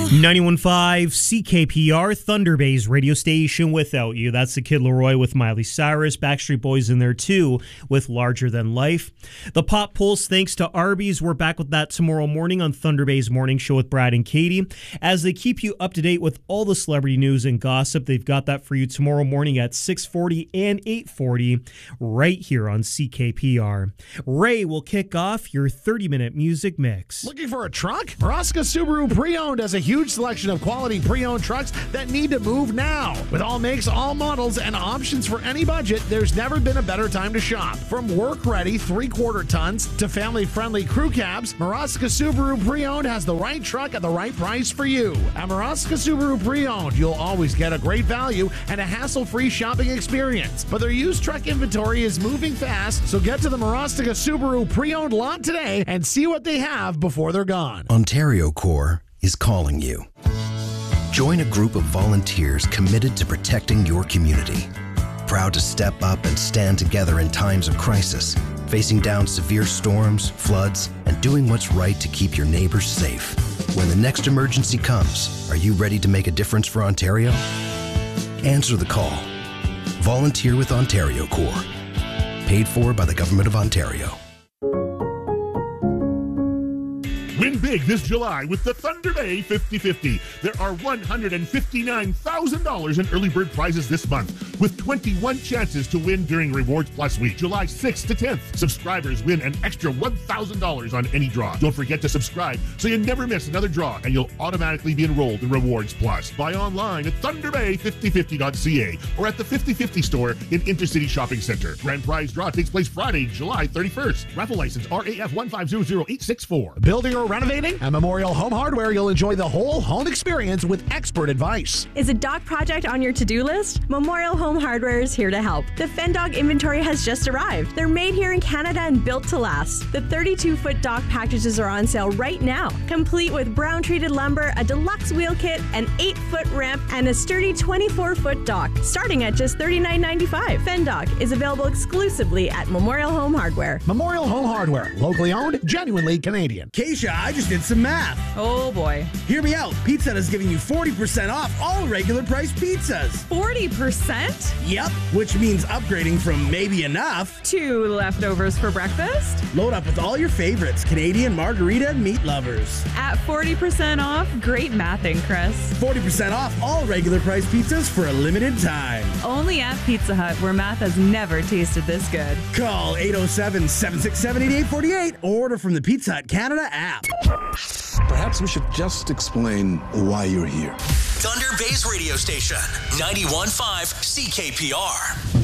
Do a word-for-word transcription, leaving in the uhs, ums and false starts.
ninety-one point five C K P R, Thunder Bay's radio station without you. That's the Kid Leroy with Miley Cyrus. Backstreet Boys in there too with Larger Than Life. The Pop Pulse, thanks to Arby's. We're back with that tomorrow morning on Thunder Bay's Morning Show with Brad and Katie. As they keep you up to date with all the celebrity news and gossip, they've got that for you tomorrow morning at six forty and eight forty right here on C K P R. Ray will kick off your thirty-minute music mix. Looking for a truck? Maraska Subaru Pre-Owned has a huge selection of quality pre-owned trucks that need to move now. With all makes, all models, and options for any budget, there's never been a better time to shop. From work-ready three-quarter tons to family-friendly crew cabs, Maraska Subaru Pre-Owned has the right truck at the right price for you. At Maraska Subaru Pre-Owned, you'll always get a great value and a hassle-free shopping experience. But their used truck inventory is moving fast, so get to the Maraska Subaru Pre-Owned lot today and see what they have before they're gone. Ontario Corps is calling you. Join a group of volunteers committed to protecting your community. Proud to step up and stand together in times of crisis, facing down severe storms, floods, and doing what's right to keep your neighbors safe. When the next emergency comes, are you ready to make a difference for Ontario? Answer the call. Volunteer with Ontario Corps. Paid for by the Government of Ontario. Win big this July with the Thunder Bay fifty fifty. There are one hundred fifty-nine thousand dollars in early bird prizes this month, with twenty-one chances to win during Rewards Plus Week, July sixth to tenth. Subscribers win an extra one thousand dollars on any draw. Don't forget to subscribe so you never miss another draw, and you'll automatically be enrolled in Rewards Plus. Buy online at thunder bay fifty fifty dot c a or at the fifty fifty store in Intercity Shopping Center. Grand prize draw takes place Friday, July thirty-first. Raffle license R A F one five zero zero eight six four. Building or renovating? At Memorial Home Hardware, you'll enjoy the whole home experience with expert advice. Is a dog project on your to-do list? Memorial Home Hardware is here to help. The FenDog inventory has just arrived. They're made here in Canada and built to last. The thirty-two foot dog packages are on sale right now, complete with brown-treated lumber, a deluxe wheel kit, an eight foot ramp, and a sturdy twenty-four foot dock, starting at just thirty-nine ninety-five. FenDog is available exclusively at Memorial Home Hardware. Memorial Home Hardware, locally owned, genuinely Canadian. Keisha, I just did some math. Oh boy. Hear me out. Pizza Hut is giving you forty percent off all regular price pizzas. forty percent? Yep, which means upgrading from maybe enough to leftovers for breakfast. Load up with all your favorites, Canadian, margarita, and meat lovers. At forty percent off? Great mathing, Chris. forty percent off all regular price pizzas for a limited time. Only at Pizza Hut, where math has never tasted this good. Call eight oh seven, seven six seven, eight eight four eight or order from the Pizza Hut Canada app. Perhaps we should just explain why you're here. Thunder Bay's radio station, ninety-one point five C K P R.